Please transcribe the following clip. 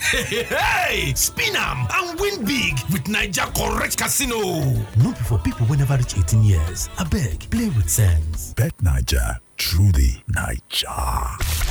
Hey, spin am and win big with Naija Correct Casino. No be for people wey never reach 18 years. Abeg, play with sense. Bet Naija, truly Naija.